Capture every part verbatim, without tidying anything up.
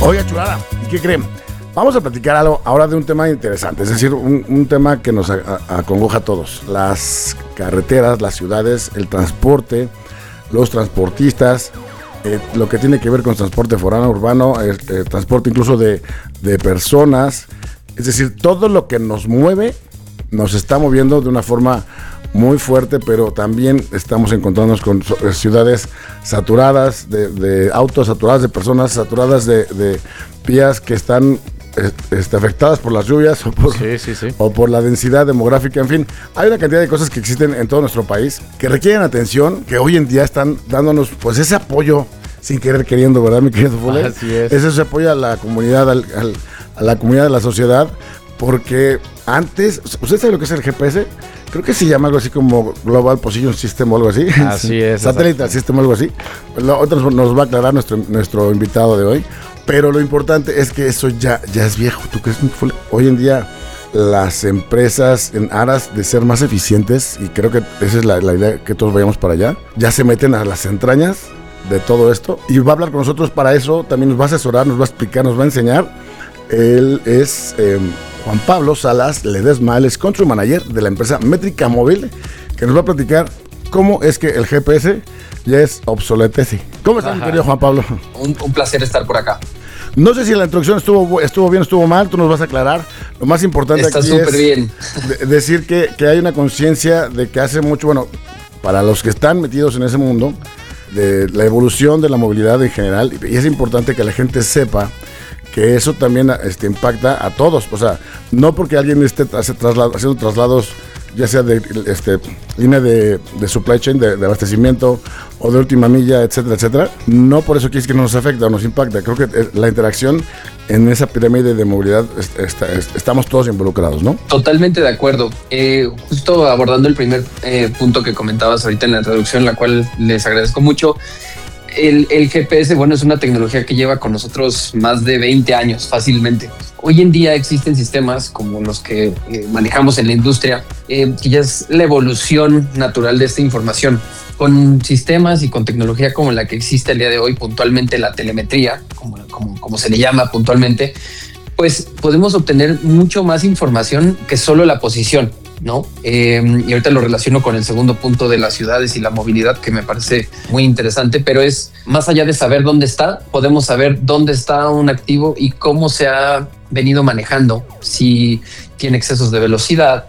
Oiga, chulada, ¿y qué creen? Vamos a platicar algo ahora de un tema interesante, es decir, un, un tema que nos a, a, acongoja a todos. Las carreteras, las ciudades, el transporte, los transportistas, eh, lo que tiene que ver con transporte foráneo, urbano, eh, eh, transporte incluso de, de personas. Es decir, todo lo que nos mueve nos está moviendo de una forma muy fuerte, pero también estamos encontrándonos con ciudades saturadas de, de autos, saturadas de personas, saturadas de, de vías que están este, afectadas por las lluvias o por, sí, sí, sí. o por la densidad demográfica. En fin, hay una cantidad de cosas que existen en todo nuestro país que requieren atención, que hoy en día están dándonos pues ese apoyo sin querer queriendo, ¿verdad, mi querido Fule? Así es. Ese, ese apoyo a la comunidad, al, al, a la comunidad de la sociedad, porque antes, ¿usted sabe lo que es el G P S? Creo que se llama algo así como Global Position System o algo así. Así es. Satellite System o algo así. Lo otro nos va a aclarar nuestro, nuestro invitado de hoy. Pero lo importante es que eso ya, ya es viejo. ¿Tú crees? Hoy en día las empresas, en aras de ser más eficientes, y creo que esa es la, la idea, que todos vayamos para allá, ya se meten a las entrañas de todo esto. Y va a hablar con nosotros para eso. También nos va a asesorar, nos va a explicar, nos va a enseñar. Él es... Eh, Juan Pablo Salas Ledesma, él es Country Manager de la empresa Métrica Móvil, que nos va a platicar cómo es que el G P S ya es obsoletece. ¿Cómo estás, mi querido Juan Pablo? Un, un placer estar por acá. No sé si la introducción estuvo, estuvo bien o estuvo mal, tú nos vas a aclarar. Lo más importante Está aquí súper es bien. De, decir que, que hay una conciencia de que hace mucho, bueno, para los que están metidos en ese mundo, de la evolución de la movilidad en general, y es importante que la gente sepa que eso también este, impacta a todos, o sea, no porque alguien esté hace traslado, haciendo traslados, ya sea de este, línea de, de supply chain, de, de abastecimiento o de última milla, etcétera, etcétera, no por eso quiere decir que no nos afecta o nos impacta. Creo que la interacción en esa pirámide de movilidad está, está, estamos todos involucrados, ¿no? Totalmente de acuerdo. Eh, justo abordando el primer eh, punto que comentabas ahorita en la introducción, la cual les agradezco mucho. El, el G P S, bueno, es una tecnología que lleva con nosotros más de veinte años fácilmente. Hoy en día existen sistemas como los que eh, manejamos en la industria, eh, que ya es la evolución natural de esta información. Con sistemas y con tecnología como la que existe el día de hoy, puntualmente la telemetría, como, como, como se le llama puntualmente, pues podemos obtener mucho más información que solo la posición, ¿no? Eh, y ahorita lo relaciono con el segundo punto de las ciudades y la movilidad, que me parece muy interesante, pero es más allá de saber dónde está, podemos saber dónde está un activo y cómo se ha venido manejando, si tiene excesos de velocidad,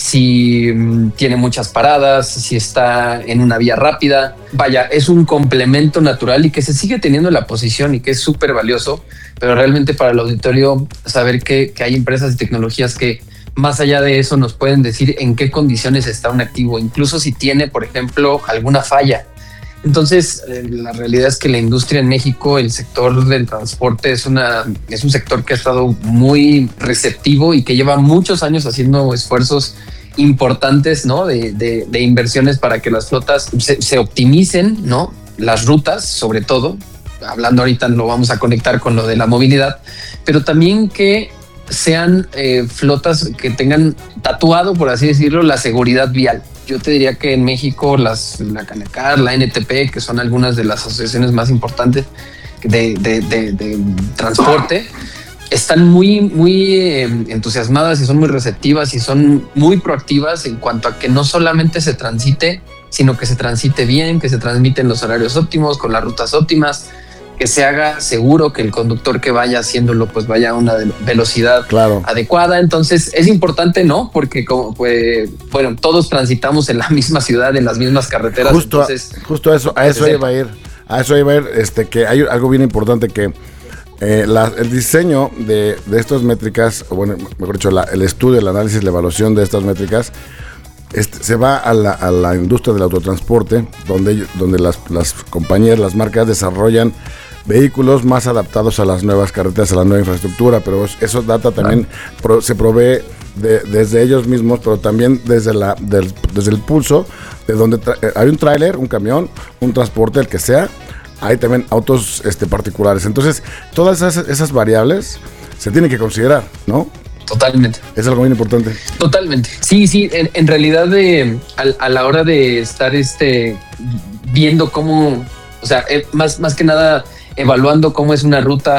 si mm, tiene muchas paradas, si está en una vía rápida. Vaya, es un complemento natural y que se sigue teniendo la posición y que es súper valioso, pero realmente para el auditorio saber que, que hay empresas y tecnologías que más allá de eso nos pueden decir en qué condiciones está un activo, incluso si tiene, por ejemplo, alguna falla. Entonces, eh, la realidad es que la industria en México, el sector del transporte es, una, es un sector que ha estado muy receptivo y que lleva muchos años haciendo esfuerzos importantes, ¿no? de, de, de inversiones para que las flotas se, se optimicen, ¿no? Las rutas, sobre todo. Hablando ahorita lo vamos a conectar con lo de la movilidad, pero también que sean eh, flotas que tengan tatuado, por así decirlo, la seguridad vial. Yo te diría que en México las, la Canacar, la N T P, que son algunas de las asociaciones más importantes de, de, de, de transporte, están muy, muy eh, entusiasmadas y son muy receptivas y son muy proactivas en cuanto a que no solamente se transite, sino que se transite bien, que se transmiten los horarios óptimos, con las rutas óptimas, que se haga seguro, que el conductor que vaya haciéndolo pues vaya a una velocidad claro. adecuada. Entonces es importante, ¿no? Porque como pues, bueno, todos transitamos en la misma ciudad, en las mismas carreteras. Justo, entonces, a, justo a eso, a eso iba a ir, a eso iba a ir, este, que hay algo bien importante que eh, la, el diseño de, de estas métricas, o bueno, mejor dicho, la, el estudio, el análisis, la evaluación de estas métricas, Este, se va a la, a la industria del autotransporte, donde, donde las, las compañías, las marcas desarrollan vehículos más adaptados a las nuevas carreteras, a la nueva infraestructura, pero eso data también, pro, se provee de, desde ellos mismos, pero también desde, la, del, desde el pulso, de donde tra- hay un tráiler, un camión, un transporte, el que sea, hay también autos este, particulares. Entonces, todas esas, esas variables se tienen que considerar, ¿no? Totalmente. Es algo muy importante. Totalmente. Sí, sí, en, en realidad de, a, a la hora de estar este, viendo cómo, o sea, eh, más, más que nada evaluando cómo es una ruta,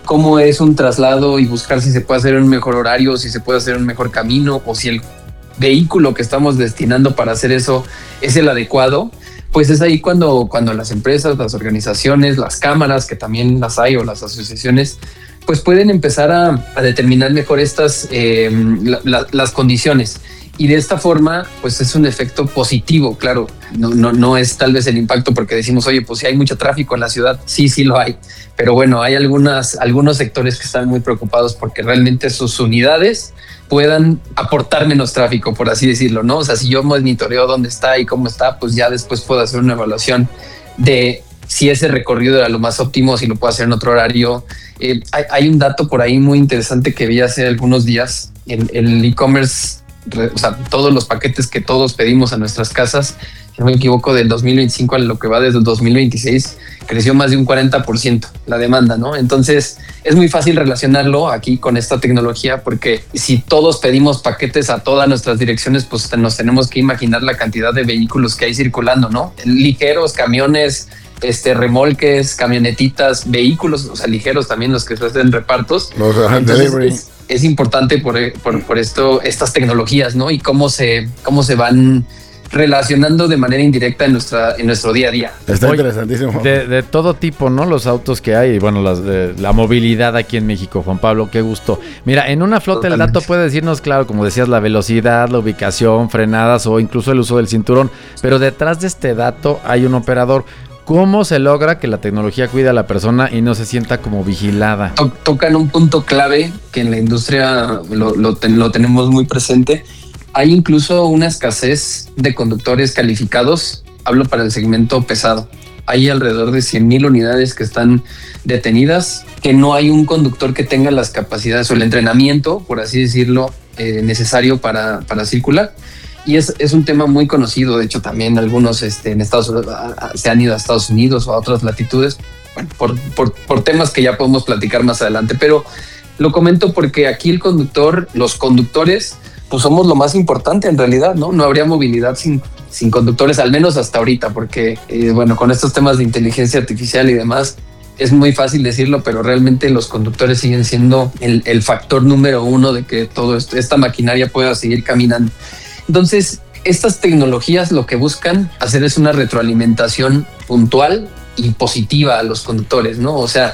cómo es un traslado y buscar si se puede hacer un mejor horario, si se puede hacer un mejor camino o si el vehículo que estamos destinando para hacer eso es el adecuado, pues es ahí cuando, cuando las empresas, las organizaciones, las cámaras, que también las hay, o las asociaciones, pues pueden empezar a, a determinar mejor estas eh, la, la, las condiciones. Y de esta forma, pues es un efecto positivo, claro. No, no, no es tal vez el impacto porque decimos, oye, pues si hay mucho tráfico en la ciudad, sí, sí lo hay. Pero bueno, hay algunas, algunos sectores que están muy preocupados porque realmente sus unidades puedan aportar menos tráfico, por así decirlo, ¿no? O sea, si yo monitoreo dónde está y cómo está, pues ya después puedo hacer una evaluación de si ese recorrido era lo más óptimo, si lo puedo hacer en otro horario. Eh, hay, hay un dato por ahí muy interesante que vi hace algunos días en el e-commerce. O sea, todos los paquetes que todos pedimos a nuestras casas, si no me equivoco, del dos mil veinticinco a lo que va desde el dos mil veintiséis, creció más de un cuarenta por ciento la demanda, ¿no? Entonces es muy fácil relacionarlo aquí con esta tecnología, porque si todos pedimos paquetes a todas nuestras direcciones, pues nos tenemos que imaginar la cantidad de vehículos que hay circulando, ¿no? Ligeros, camiones, este, remolques, camionetitas, vehículos, o sea, ligeros también los que se hacen repartos. Los delivery. Es, es importante por, por, por esto, estas tecnologías, ¿no? Y cómo se, cómo se van relacionando de manera indirecta en nuestra en nuestro día a día. Está Oye, interesantísimo. De, de todo tipo, ¿no? Los autos que hay y bueno, las, de, la movilidad aquí en México, Juan Pablo, qué gusto. Mira, en una flota Totalmente. El dato puede decirnos, claro, como decías, la velocidad, la ubicación, frenadas o incluso el uso del cinturón, pero detrás de este dato hay un operador. ¿Cómo se logra que la tecnología cuide a la persona y no se sienta como vigilada? Tocan un punto clave que en la industria lo, lo, ten, lo tenemos muy presente. Hay incluso una escasez de conductores calificados. Hablo para el segmento pesado. Hay alrededor de cien mil unidades que están detenidas, que no hay un conductor que tenga las capacidades o el entrenamiento, por así decirlo, eh, necesario para, para circular. Y es, es un tema muy conocido. De hecho, también algunos este, en Estados Unidos se han ido a Estados Unidos o a otras latitudes, bueno, por, por, por temas que ya podemos platicar más adelante. Pero lo comento porque aquí el conductor, los conductores, pues somos lo más importante en realidad, ¿no? No habría movilidad sin, sin conductores, al menos hasta ahorita, porque, eh, bueno, con estos temas de inteligencia artificial y demás, es muy fácil decirlo, pero realmente los conductores siguen siendo el, el factor número uno de que todo esto, esta maquinaria pueda seguir caminando. Entonces, estas tecnologías lo que buscan hacer es una retroalimentación puntual y positiva a los conductores, ¿no? O sea,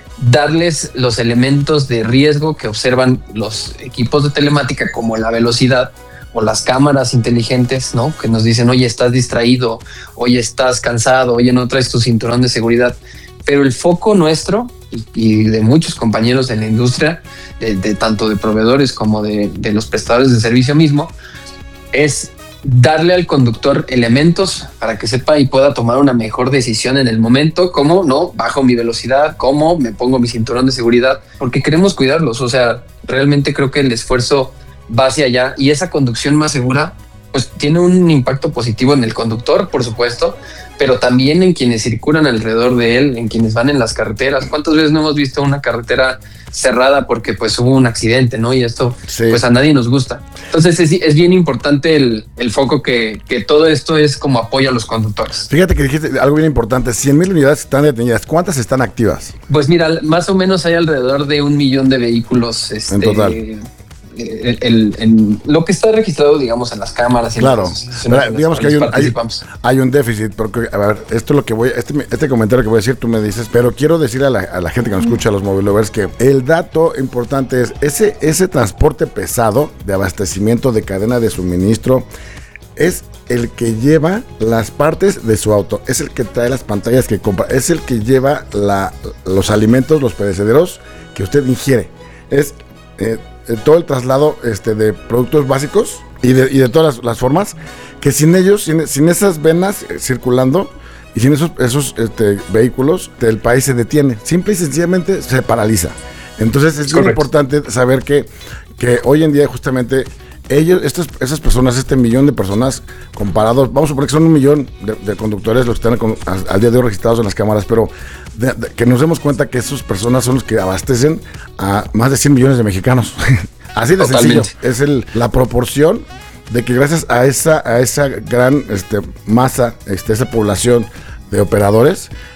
darles los elementos de riesgo que observan los equipos de telemática, como la velocidad o las cámaras inteligentes, ¿no? Que nos dicen, oye, estás distraído, oye, estás cansado, oye, no traes tu cinturón de seguridad. Pero el foco nuestro y, y de muchos compañeros en la industria, de, de tanto de proveedores como de, de los prestadores de servicio mismo, es darle al conductor elementos para que sepa y pueda tomar una mejor decisión en el momento, como no bajo mi velocidad, cómo me pongo mi cinturón de seguridad, porque queremos cuidarlos. O sea, realmente creo que el esfuerzo va hacia allá, y esa conducción más segura pues tiene un impacto positivo en el conductor, por supuesto, pero también en quienes circulan alrededor de él, en quienes van en las carreteras. ¿Cuántas veces no hemos visto una carretera cerrada porque pues hubo un accidente, ¿no? Y esto sí, pues a nadie nos gusta. Entonces es, es bien importante el, el foco que, que todo esto es como apoyo a los conductores. Fíjate que dijiste algo bien importante, cien mil unidades están detenidas. ¿Cuántas están activas? Pues mira, más o menos hay alrededor de un millón de vehículos. Este, en total. El, el, el, lo que está registrado, digamos, en las cámaras. Y claro, en las, digamos que hay un, hay, hay un déficit, porque, a ver, esto es lo que voy, este, este comentario que voy a decir, tú me dices, pero quiero decirle a la, a la gente que nos escucha, a los mobilovers, que el dato importante es ese, ese transporte pesado de abastecimiento de cadena de suministro es el que lleva las partes de su auto, es el que trae las pantallas que compra, es el que lleva la, los alimentos, los perecederos que usted ingiere, es... Eh, todo el traslado este, de productos básicos y de, y de todas las, las formas, que sin ellos, sin, sin esas venas eh, circulando y sin esos, esos este, vehículos, el país se detiene, simple y sencillamente se paraliza. Entonces es muy importante saber que, que hoy en día justamente ellos, estas, esas personas, este millón de personas comparados, vamos a suponer que son un millón de, de conductores los que están con, a, al día de hoy registrados en las cámaras, pero de, de, que nos demos cuenta que esas personas son los que abastecen a más de cien millones de mexicanos. Así de Totalmente. sencillo, es el, la proporción de que gracias a esa, a esa gran este, masa, este, esa población de operadores,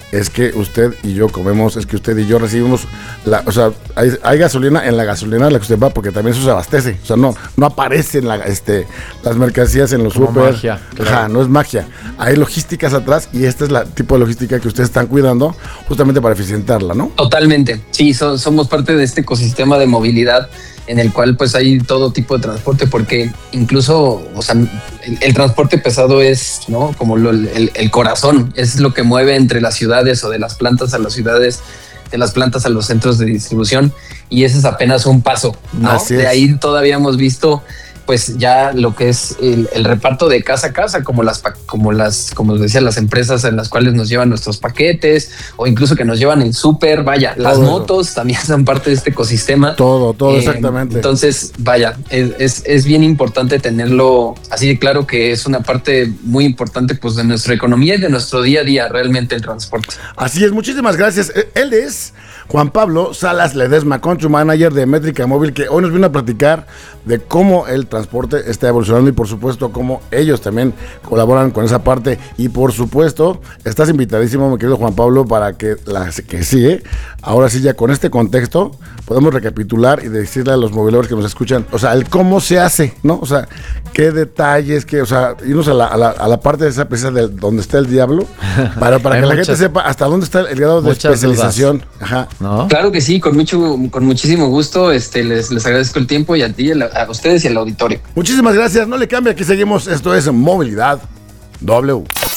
es que usted y yo comemos, es que usted y yo recibimos, la, o sea, hay, hay gasolina en la gasolina en la que usted va, porque también eso se abastece, o sea, no, no aparecen la, este, las mercancías en los Como súper, magia, claro. Ajá, no es magia, hay logísticas atrás y este es el tipo de logística que ustedes están cuidando justamente para eficientarla, ¿no? Totalmente, sí, so, somos parte de este ecosistema de movilidad en el cual pues hay todo tipo de transporte, porque incluso, o sea, el, el transporte pesado es, ¿no? Como lo, el, el corazón, es lo que mueve entre las ciudades o de las plantas a las ciudades, de las plantas a los centros de distribución, y ese es apenas un paso, ¿no? Así es. De ahí todavía hemos visto pues ya lo que es el, el reparto de casa a casa, como las, como las, como les decía, las empresas en las cuales nos llevan nuestros paquetes, o incluso que nos llevan el súper, vaya, todo las eso. Motos también son parte de este ecosistema. Todo, todo, eh, exactamente. Entonces, vaya, es, es, es bien importante tenerlo así de claro, que es una parte muy importante pues de nuestra economía y de nuestro día a día, realmente el transporte. Así es, muchísimas gracias. Él es Juan Pablo Salas Ledesma, Country Manager de Métrica Móvil, que hoy nos vino a platicar de cómo el transporte está evolucionando y por supuesto cómo ellos también colaboran con esa parte. Y por supuesto, estás invitadísimo, mi querido Juan Pablo, para que la que sigue, ahora sí ya con este contexto, podemos recapitular y decirle a los movilores que nos escuchan, o sea, el cómo se hace, ¿no? O sea, qué detalles, qué, o sea, irnos a la, a la, a la parte de esa precisa de donde está el diablo, para, para que muchas, la gente sepa hasta dónde está el grado de especialización. Ajá. ¿No? Claro que sí, con mucho, con muchísimo gusto, este, les, les agradezco el tiempo y a ti, a ustedes y al auditorio. Muchísimas gracias, no le cambie, aquí seguimos, esto es Movilidad W.